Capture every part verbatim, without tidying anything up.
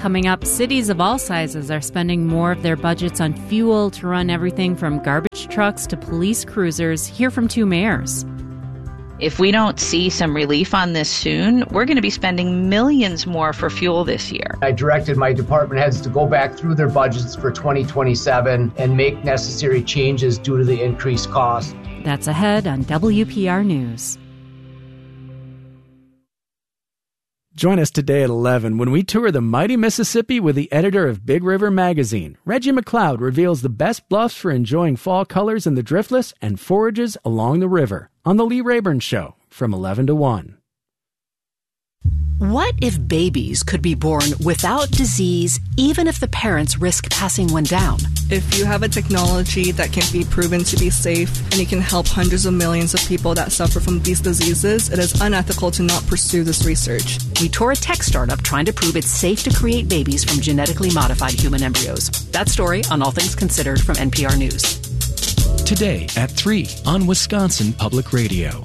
Coming up, cities of all sizes are spending more of their budgets on fuel to run everything from garbage trucks to police cruisers. Hear from two mayors. If we don't see some relief on this soon, we're going to be spending millions more for fuel this year. I directed my department heads to go back through their budgets for twenty twenty-seven and make necessary changes due to the increased cost. That's ahead on W P R News. Join us today at eleven when we tour the mighty Mississippi with the editor of Big River Magazine. Reggie McLeod reveals the best bluffs for enjoying fall colors in the driftless and forages along the river on The Lee Rayburn Show from eleven to one. What if babies could be born without disease, even if the parents risk passing one down? If you have a technology that can be proven to be safe and you can help hundreds of millions of people that suffer from these diseases, it is unethical to not pursue this research. We tour a tech startup trying to prove it's safe to create babies from genetically modified human embryos. That story on All Things Considered from N P R News. Today at three on Wisconsin Public Radio.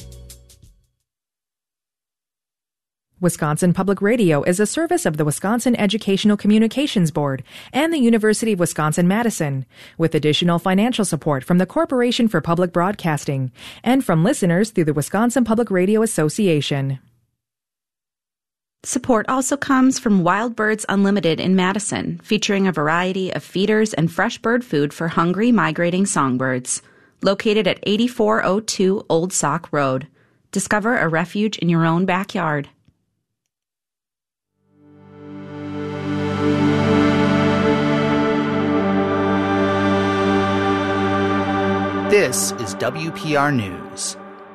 Wisconsin Public Radio is a service of the Wisconsin Educational Communications Board and the University of Wisconsin-Madison, with additional financial support from the Corporation for Public Broadcasting and from listeners through the Wisconsin Public Radio Association. Support also comes from Wild Birds Unlimited in Madison, featuring a variety of feeders and fresh bird food for hungry, migrating songbirds. Located at eighty-four oh two Old Sauk Road. Discover a refuge in your own backyard. This is W P R News.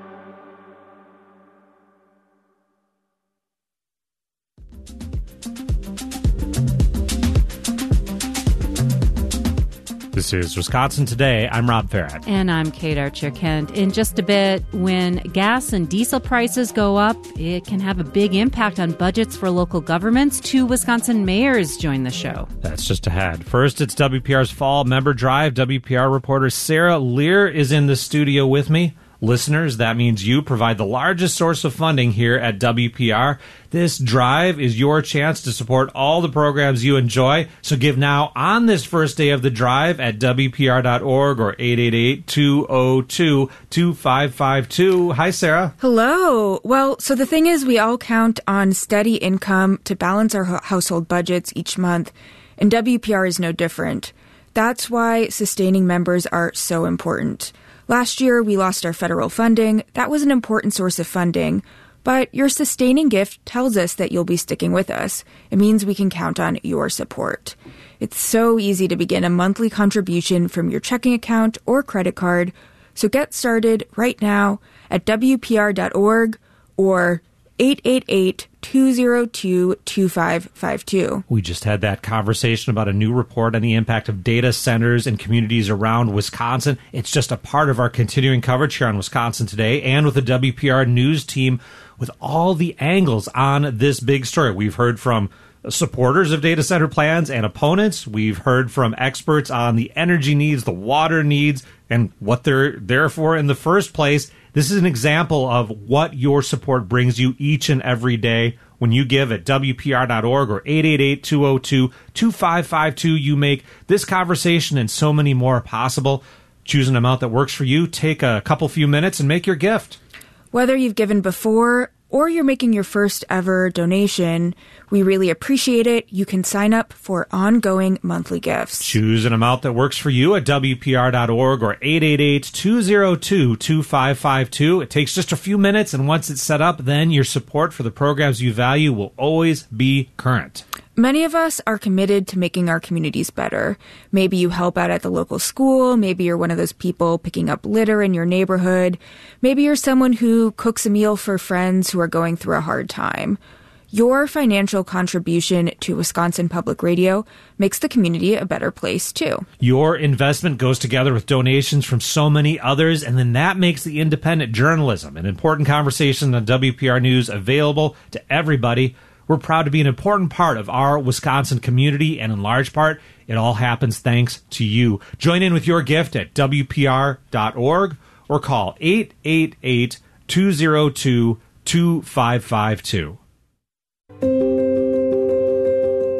This is Wisconsin Today. I'm Rob Farrett. And I'm Kate Archer-Kent. In just a bit, when gas and diesel prices go up, it can have a big impact on budgets for local governments. Two Wisconsin mayors join the show. That's just ahead. First, it's W P R's Fall Member Drive. W P R reporter Sarah Lear is in the studio with me. Listeners, that means you provide the largest source of funding here at W P R. This drive is your chance to support all the programs you enjoy. So give now on this first day of the drive at W P R dot org or eight eight eight, two oh two, two five five two. Hi, Sarah. Hello. Well, so the thing is, we all count on steady income to balance our household budgets each month, and W P R is no different. That's why sustaining members are so important. Last year, we lost our federal funding. That was an important source of funding. But your sustaining gift tells us that you'll be sticking with us. It means we can count on your support. It's so easy to begin a monthly contribution from your checking account or credit card. So get started right now at W P R dot org or eight eight eight, two oh two, two five five two. We just had that conversation about a new report on the impact of data centers in communities around Wisconsin. It's just a part of our continuing coverage here on Wisconsin Today and with the W P R News team with all the angles on this big story. We've heard from supporters of data center plans and opponents. We've heard from experts on the energy needs, the water needs, and what they're there for in the first place. This is an example of what your support brings you each and every day. When you give at W P R dot org or eight eight eight, two oh two, two five five two, you make this conversation and so many more possible. Choose an amount that works for you. Take a couple few minutes and make your gift. Whether you've given before or you're making your first ever donation, we really appreciate it. You can sign up for ongoing monthly gifts. Choose an amount that works for you at W P R dot org or eight eight eight, two oh two, two five five two. It takes just a few minutes, and once it's set up, then your support for the programs you value will always be current. Many of us are committed to making our communities better. Maybe you help out at the local school. Maybe you're one of those people picking up litter in your neighborhood. Maybe you're someone who cooks a meal for friends who are going through a hard time. Your financial contribution to Wisconsin Public Radio makes the community a better place, too. Your investment goes together with donations from so many others, and then that makes the independent journalism, an important conversation on W P R News, available to everybody. We're proud to be an important part of our Wisconsin community, and in large part, it all happens thanks to you. Join in with your gift at W P R dot org or call eight eight eight, two oh two, two five five two.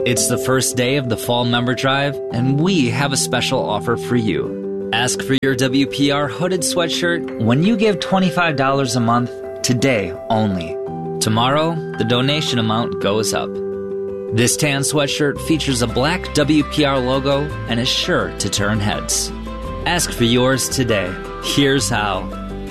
It's the first day of the Fall Member Drive, and we have a special offer for you. Ask for your W P R hooded sweatshirt when you give twenty-five dollars a month, today only. Tomorrow, the donation amount goes up. This tan sweatshirt features a black W P R logo and is sure to turn heads. Ask for yours today. Here's how.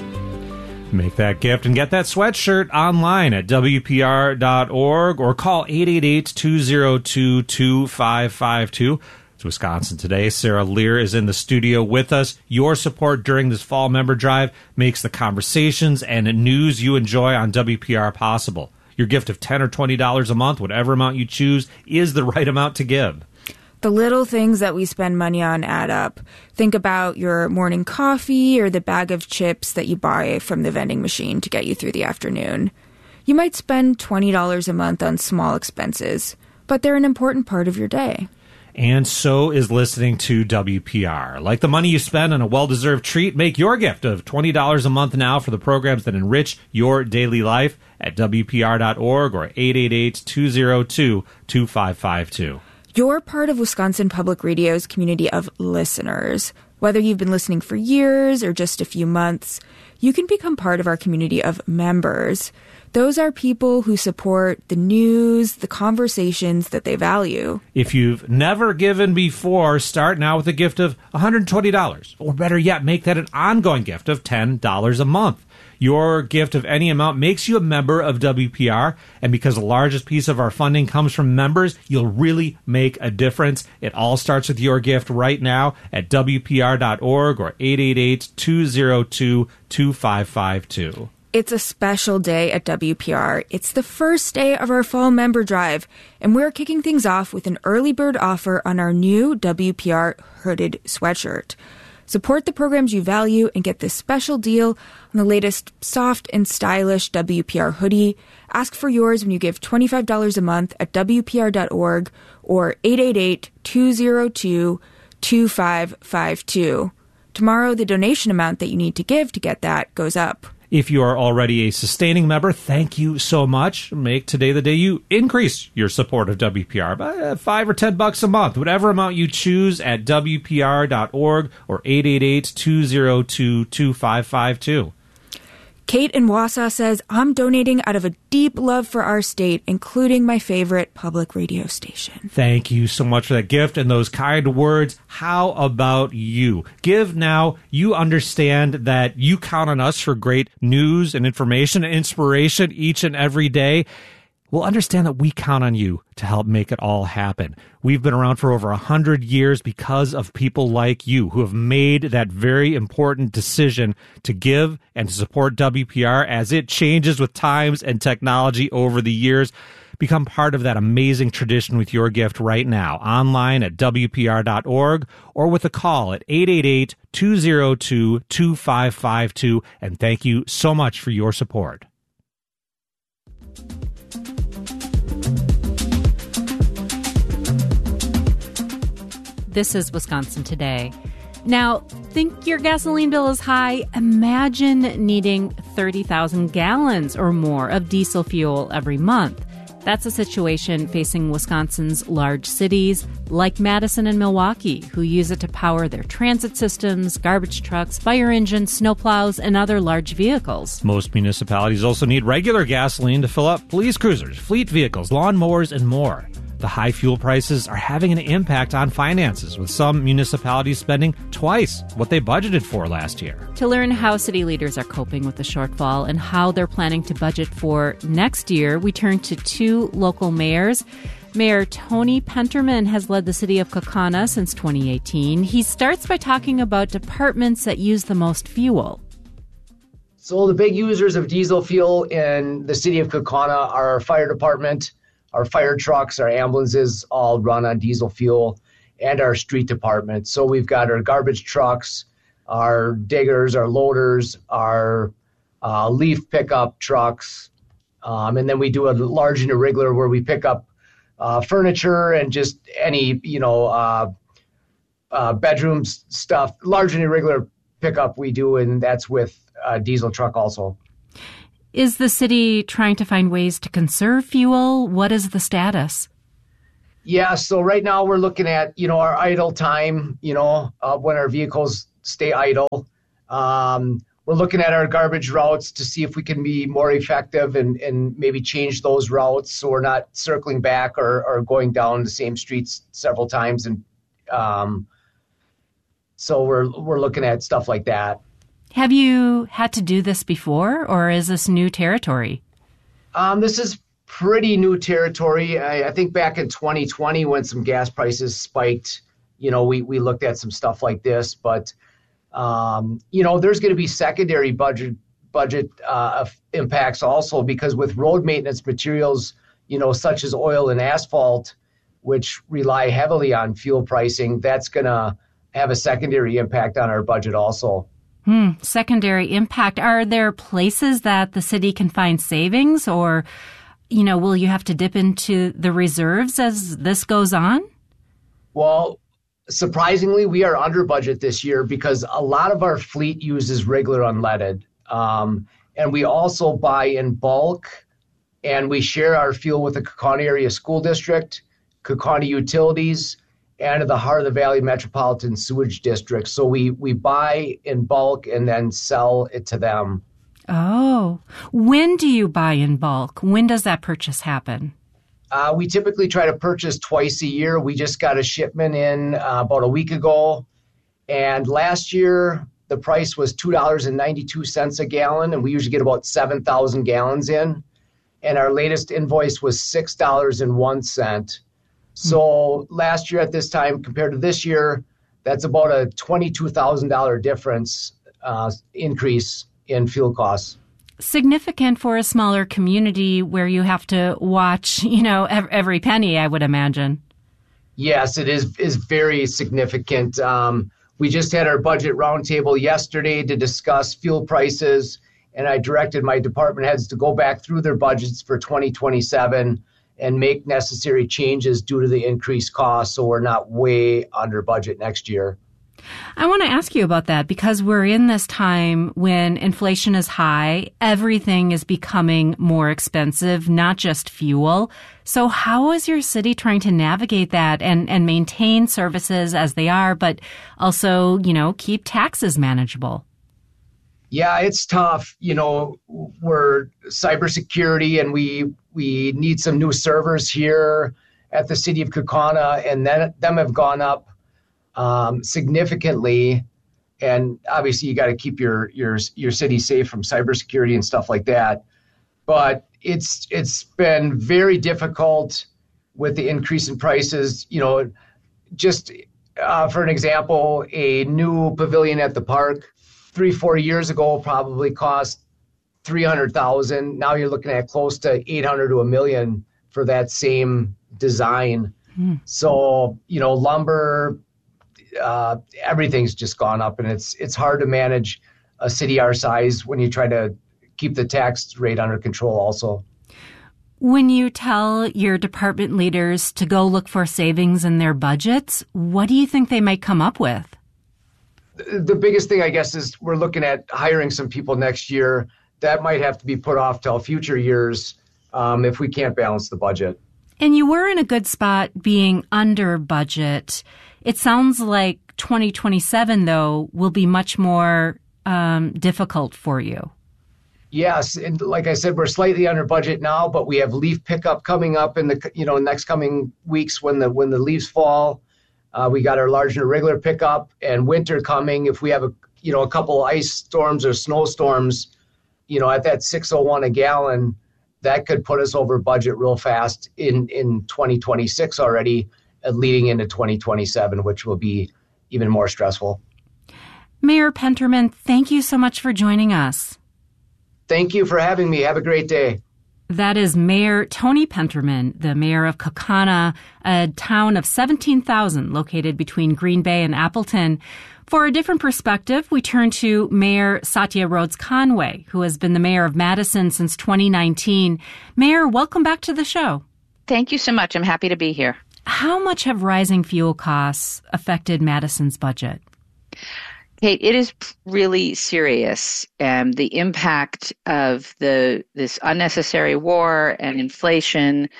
Make that gift and get that sweatshirt online at W P R dot org or call eight eight eight, two oh two, two five five two. It's Wisconsin Today. Sarah Lear is in the studio with us. Your support during this Fall Member Drive makes the conversations and news you enjoy on W P R possible. Your gift of ten dollars or twenty dollars a month, whatever amount you choose, is the right amount to give. The little things that we spend money on add up. Think about your morning coffee or the bag of chips that you buy from the vending machine to get you through the afternoon. You might spend twenty dollars a month on small expenses, but they're an important part of your day. And so is listening to W P R. Like the money you spend on a well-deserved treat, make your gift of twenty dollars a month now for the programs that enrich your daily life at W P R dot org or eight eight eight, two oh two, two five five two. You're part of Wisconsin Public Radio's community of listeners. Whether you've been listening for years or just a few months, you can become part of our community of members. Those are people who support the news, the conversations that they value. If you've never given before, start now with a gift of one hundred twenty dollars. Or better yet, make that an ongoing gift of ten dollars a month. Your gift of any amount makes you a member of W P R, and because the largest piece of our funding comes from members, you'll really make a difference. It all starts with your gift right now at W P R dot org or eight eight eight, two oh two, two five five two. It's a special day at W P R. It's the first day of our Fall Member Drive, and we're kicking things off with an early bird offer on our new W P R hooded sweatshirt. Support the programs you value and get this special deal on the latest soft and stylish W P R hoodie. Ask for yours when you give twenty-five dollars a month at W P R dot org or eight eight eight, two oh two, two five five two. Tomorrow, the donation amount that you need to give to get that goes up. If you are already a sustaining member, thank you so much. Make today the day you increase your support of W P R by five or ten bucks a month, whatever amount you choose at W P R dot org or eight eight eight, two oh two, two five five two. Kate in Wausau says, I'm donating out of a deep love for our state, including my favorite public radio station. Thank you so much for that gift and those kind words. How about you? Give now. You understand that you count on us for great news and information and inspiration each and every day. Well, understand that we count on you to help make it all happen. We've been around for over one hundred years because of people like you who have made that very important decision to give and to support W P R as it changes with times and technology over the years. Become part of that amazing tradition with your gift right now, online at W P R dot org or with a call at eight eight eight, two oh two, two five five two. And thank you so much for your support. This is Wisconsin Today. Now, think your gasoline bill is high? Imagine needing thirty thousand gallons or more of diesel fuel every month. That's a situation facing Wisconsin's large cities like Madison and Milwaukee, who use it to power their transit systems, garbage trucks, fire engines, snowplows, and other large vehicles. Most municipalities also need regular gasoline to fill up police cruisers, fleet vehicles, lawnmowers, and more. The high fuel prices are having an impact on finances, with some municipalities spending twice what they budgeted for last year. To learn how city leaders are coping with the shortfall and how they're planning to budget for next year, we turn to two local mayors. Mayor Tony Penterman has led the city of Kaukauna since twenty eighteen. He starts by talking about departments that use the most fuel. So the big users of diesel fuel in the city of Kaukauna are our fire department. Our fire trucks, our ambulances all run on diesel fuel, and our street department. So we've got our garbage trucks, our diggers, our loaders, our uh, leaf pickup trucks. Um, and then we do a large and irregular where we pick up uh, furniture and just any, you know, uh, uh, bedroom stuff. Large and irregular pickup we do, and that's with a diesel truck also. Is the city trying to find ways to conserve fuel? What is the status? Yeah, so right now we're looking at, you know, our idle time, you know, uh, when our vehicles stay idle. Um, we're looking at our garbage routes to see if we can be more effective and, and maybe change those routes so we're not circling back or, or going down the same streets several times. And um, so we're we're looking at stuff like that. Have you had to do this before, or is this new territory? Um, this is pretty new territory. I, I think back in twenty twenty when some gas prices spiked, you know, we, we looked at some stuff like this, but, um, you know, there's going to be secondary budget budget uh, impacts also, because with road maintenance materials, you know, such as oil and asphalt, which rely heavily on fuel pricing, that's going to have a secondary impact on our budget also. Hmm, secondary impact. Are there places that the city can find savings, or you know, will you have to dip into the reserves as this goes on? Well, surprisingly, we are under budget this year because a lot of our fleet uses regular unleaded. Um, and we also buy in bulk, and we share our fuel with the Kaukauna Area School District, Kaukauna Utilities, and the Heart of the Valley Metropolitan Sewage District. So we, we buy in bulk and then sell it to them. Oh, when do you buy in bulk? When does that purchase happen? Uh, we typically try to purchase twice a year. We just got a shipment in uh, about a week ago. And last year, the price was two dollars and ninety-two cents a gallon, and we usually get about seven thousand gallons in. And our latest invoice was six dollars and one cent. So mm-hmm. last year at this time compared to this year, that's about a twenty-two thousand dollars difference uh, increase in fuel costs. Significant for a smaller community where you have to watch, you know, every penny, I would imagine. Yes, it is is very significant. Um, we just had our budget roundtable yesterday to discuss fuel prices, and I directed my department heads to go back through their budgets for twenty twenty-seven and make necessary changes due to the increased costs so we're not way under budget next year. I want to ask you about that because we're in this time when inflation is high, everything is becoming more expensive, not just fuel. So how is your city trying to navigate that and, and maintain services as they are, but also, you know, keep taxes manageable? Yeah, it's tough. You know, we're cybersecurity and we we need some new servers here at the city of Kaukauna, and then them have gone up Um, significantly, and obviously you got to keep your your your city safe from cybersecurity and stuff like that. But it's it's been very difficult with the increase in prices. You know, just uh, for an example, a new pavilion at the park three four years ago probably cost three hundred thousand. Now you're looking at close to eight hundred to a million for that same design. Hmm. So you know, lumber. Uh, everything's just gone up, and it's it's hard to manage a city our size when you try to keep the tax rate under control also. When you tell your department leaders to go look for savings in their budgets, what do you think they might come up with? The biggest thing, I guess, is we're looking at hiring some people next year. That might have to be put off till future years um, if we can't balance the budget. And you were in a good spot being under budget. It sounds like twenty twenty-seven, though, will be much more um, difficult for you. Yes, and like I said, we're slightly under budget now, but we have leaf pickup coming up in the you know next coming weeks when the when the leaves fall. Uh, we got our large and irregular pickup, and winter coming. If we have a you know a couple ice storms or snowstorms, you know at that six oh one a gallon, that could put us over budget real fast in in twenty twenty-six already. Leading into twenty twenty-seven, which will be even more stressful. Mayor Penterman, thank you so much for joining us. Thank you for having me. Have a great day. That is Mayor Tony Penterman, the mayor of Kaukauna, a town of seventeen thousand located between Green Bay and Appleton. For a different perspective, we turn to Mayor Satya Rhodes Conway, who has been the mayor of Madison since twenty nineteen. Mayor, welcome back to the show. Thank you so much. I'm happy to be here. How much have rising fuel costs affected Madison's budget? Kate, it is really serious. Um, the impact of the this unnecessary war and inflation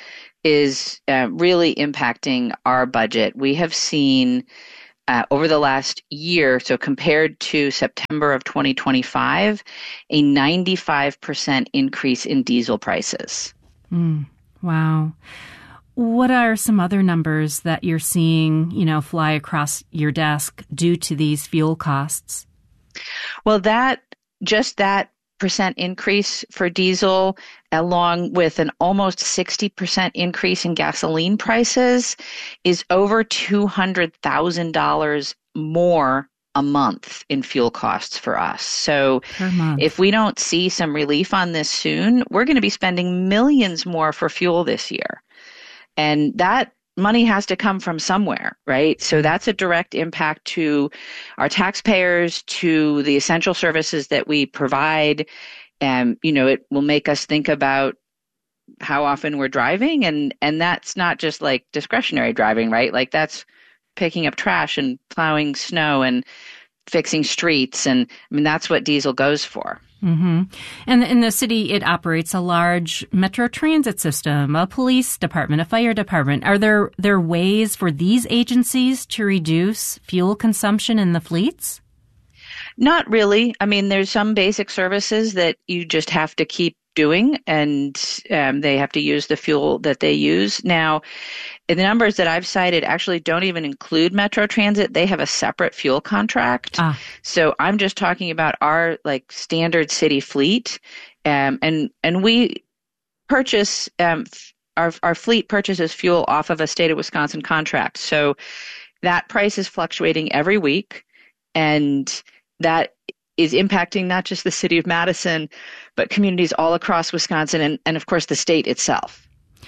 is uh, really impacting our budget. We have seen uh, over the last year, so compared to September of twenty twenty-five, a ninety-five percent increase in diesel prices. Mm, wow. What are some other numbers that you're seeing, you know, fly across your desk due to these fuel costs? Well, that just that percent increase for diesel, along with an almost sixty percent increase in gasoline prices, is over two hundred thousand dollars more a month in fuel costs for us. So if we don't see some relief on this soon, we're going to be spending millions more for fuel this year. And that money has to come from somewhere, right? So that's a direct impact to our taxpayers, to the essential services that we provide. And, you know, it will make us think about how often we're driving. And, and that's not just like discretionary driving, right? Like that's picking up trash and plowing snow and fixing streets. And I mean, that's what diesel goes for. Mm-hmm. And in the city, it operates a large metro transit system, a police department, a fire department. Are there there ways for these agencies to reduce fuel consumption in the fleets? Not really. I mean, there's some basic services that you just have to keep doing, and um, they have to use the fuel that they use. Now, the numbers that I've cited actually don't even include Metro Transit. They have a separate fuel contract. Ah. So I'm just talking about our like standard city fleet, um, and and we purchase um, our our fleet purchases fuel off of a state of Wisconsin contract. So that price is fluctuating every week, and that is impacting not just the city of Madison, but communities all across Wisconsin and, and of course, the state itself.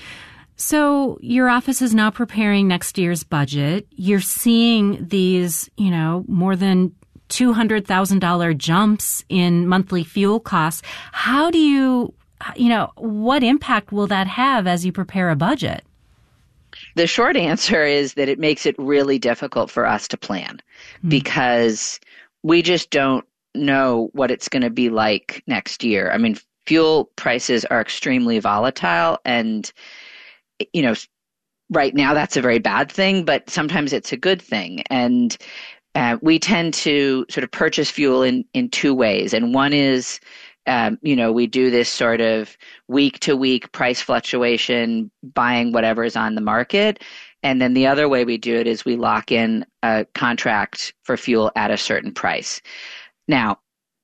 So your office is now preparing next year's budget. You're seeing these, you know, more than two hundred thousand dollars jumps in monthly fuel costs. How do you, you know, what impact will that have as you prepare a budget? The short answer is that it makes it really difficult for us to plan mm. because we just don't know what it's going to be like next year. I mean, fuel prices are extremely volatile, and, you know, right now that's a very bad thing, but sometimes it's a good thing. And uh, we tend to sort of purchase fuel in, in two ways. And one is, um, you know, we do this sort of week to week price fluctuation, buying whatever is on the market. And then the other way we do it is we lock in a contract for fuel at a certain price. Now,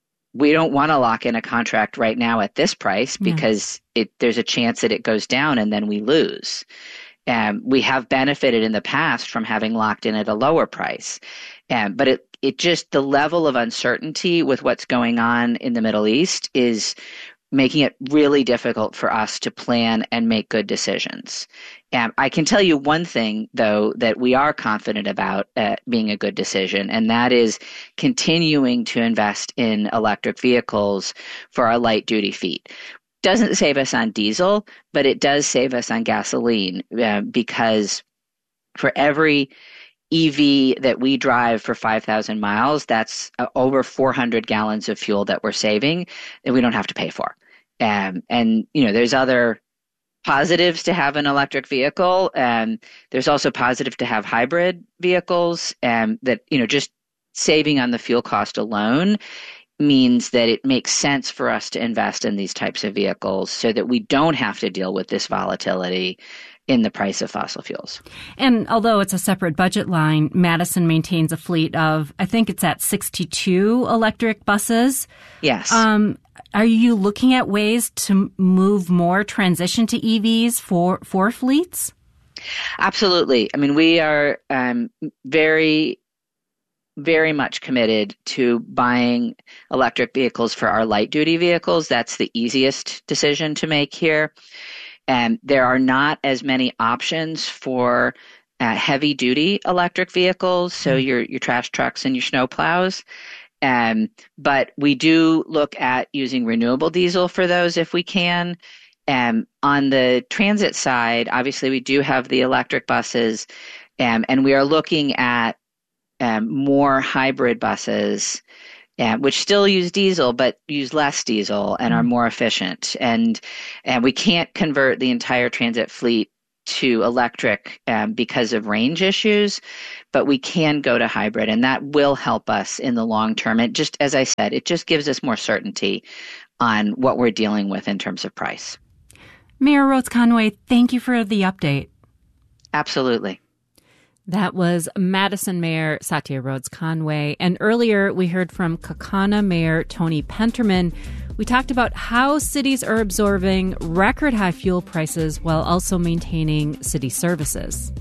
we don't want to lock in a contract right now at this price because yeah. it, there's a chance that it goes down and then we lose. Um, we have benefited in the past from having locked in at a lower price. Um, but it, it just, the level of uncertainty with what's going on in the Middle East is making it really difficult for us to plan and make good decisions. Um, I can tell you one thing, though, that we are confident about uh, being a good decision, and that is continuing to invest in electric vehicles for our light-duty fleet. Doesn't save us on diesel, but it does save us on gasoline uh, because for every E V that we drive for five thousand miles, that's uh, over four hundred gallons of fuel that we're saving that we don't have to pay for. Um, and, you know, there's other positives to have an electric vehicle. And there's also positive to have hybrid vehicles, and that, you know, just saving on the fuel cost alone means that it makes sense for us to invest in these types of vehicles so that we don't have to deal with this volatility in the price of fossil fuels. And although it's a separate budget line, Madison maintains a fleet of, I think it's at sixty-two electric buses. Yes. Um, are you looking at ways to move more transition to E Vs for, for fleets? Absolutely. I mean, we are um, very, very much committed to buying electric vehicles for our light-duty vehicles. That's the easiest decision to make here. And there are not as many options for uh, heavy-duty electric vehicles, so your your trash trucks and your snow plows. Um, but we do look at using renewable diesel for those if we can. Um, on the transit side, obviously we do have the electric buses, um, and we are looking at um, more hybrid buses, uh, which still use diesel but use less diesel and are more efficient. And and we can't convert the entire transit fleet to electric um, because of range issues, but we can go to hybrid, and that will help us in the long term. It just, as I said, it just gives us more certainty on what we're dealing with in terms of price. Mayor Rhodes Conway, thank you for the update. Absolutely. That was Madison Mayor Satya Rhodes Conway. And earlier we heard from Kaukauna Mayor Tony Penterman. We talked about how cities are absorbing record high fuel prices while also maintaining city services.